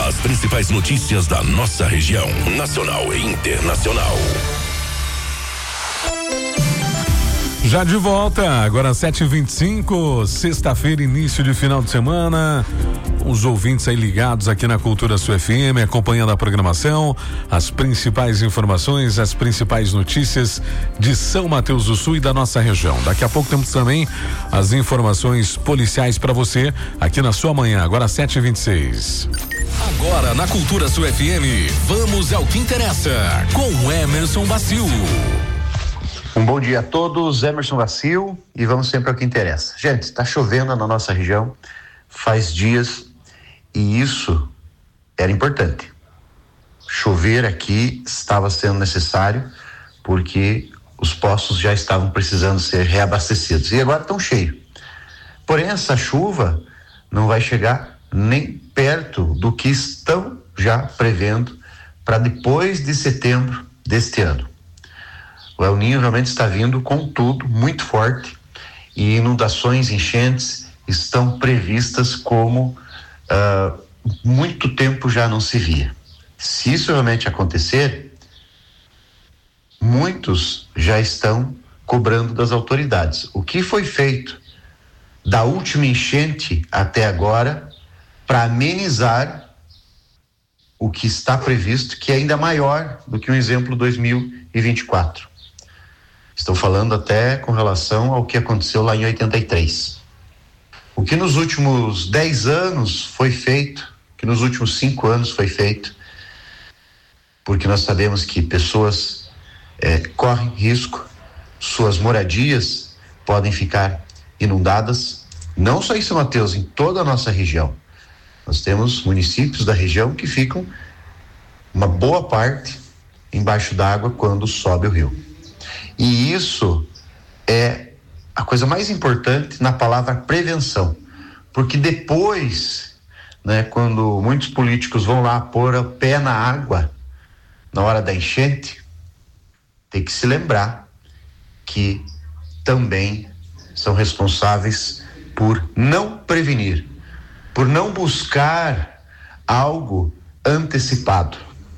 As principais notícias da nossa região, nacional e internacional. Já de volta, agora 7h25, sexta-feira, início de final de semana. Os ouvintes aí ligados aqui na Cultura Sul FM, acompanhando a programação, as principais informações, as principais notícias de São Mateus do Sul e da nossa região. Daqui a pouco temos também as informações policiais para você aqui na sua manhã, agora 7h26. Agora na Cultura Sul FM, vamos ao que interessa com Emerson Bacio. Um bom dia a todos, Emerson Bacio, e vamos sempre ao que interessa. Gente, está chovendo na nossa região faz dias e isso era importante. Chover aqui estava sendo necessário porque os poços já estavam precisando ser reabastecidos e agora estão cheios. Porém, essa chuva não vai chegar nem perto do que estão já prevendo para depois de setembro deste ano. O El Niño realmente está vindo com tudo, muito forte, e inundações, enchentes estão previstas como muito tempo já não se via. Se isso realmente acontecer, muitos já estão cobrando das autoridades. O que foi feito da última enchente até agora para amenizar o que está previsto, que é ainda maior do que um exemplo 2024. Estou falando até com relação ao que aconteceu lá em 83. O que nos últimos 10 anos foi feito, que nos últimos 5 anos foi feito, porque nós sabemos que pessoas correm risco, suas moradias podem ficar inundadas, não só em São Mateus, em toda a nossa região. Nós temos municípios da região que ficam uma boa parte embaixo d'água quando sobe o rio. E isso é a coisa mais importante na palavra prevenção, porque depois, né, quando muitos políticos vão lá pôr o pé na água na hora da enchente, tem que se lembrar que também são responsáveis por não prevenir, por não buscar algo antecipado.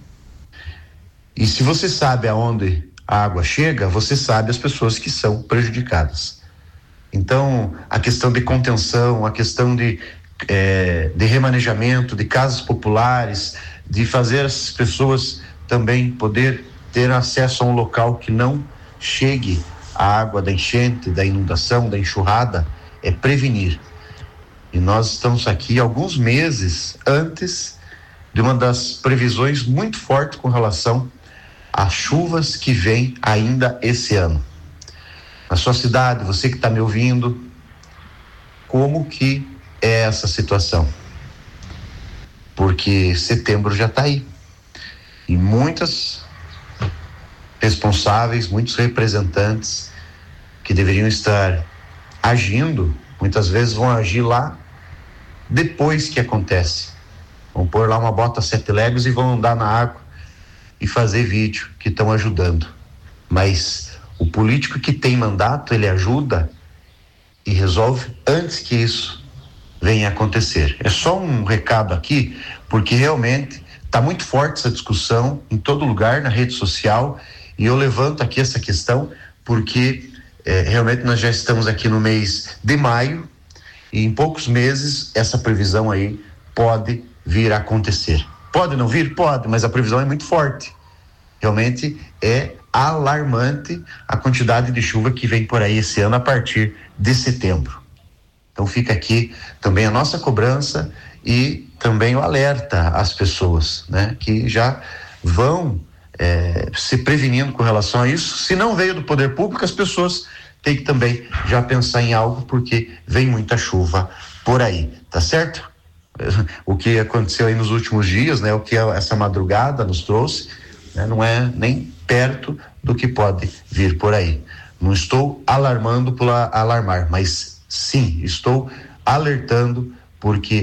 E se você sabe aonde a água chega, você sabe as pessoas que são prejudicadas. Então, a questão de contenção, a questão de remanejamento de casas populares, de fazer as pessoas também poder ter acesso a um local que não chegue a água da enchente, da inundação, da enxurrada, é prevenir. E nós estamos aqui alguns meses antes de uma das previsões muito fortes com relação às chuvas que vêm ainda esse ano. Na sua cidade, você que está me ouvindo, como que é essa situação? Porque setembro já está aí. E muitas responsáveis, muitos representantes que deveriam estar agindo, muitas vezes vão agir lá depois que acontece. Vão pôr lá uma bota 7 léguas e vão andar na água e fazer vídeo que estão ajudando. Mas o político que tem mandato, ele ajuda e resolve antes que isso venha a acontecer. É só um recado aqui, porque realmente está muito forte essa discussão em todo lugar, na rede social, e eu levanto aqui essa questão porque realmente nós já estamos aqui no mês de maio e em poucos meses essa previsão aí pode vir a acontecer. Pode não vir? Pode, mas a previsão é muito forte. Realmente é alarmante a quantidade de chuva que vem por aí esse ano a partir de setembro. Então fica aqui também a nossa cobrança e também o alerta às pessoas, né, que já vão se prevenindo com relação a isso. Se não veio do poder público, as pessoas têm que também já pensar em algo, porque vem muita chuva por aí, tá certo? O que aconteceu aí nos últimos dias, né, o que essa madrugada nos trouxe, né, não é nem perto do que pode vir por aí. Não estou alarmando por alarmar, mas sim, estou alertando, porque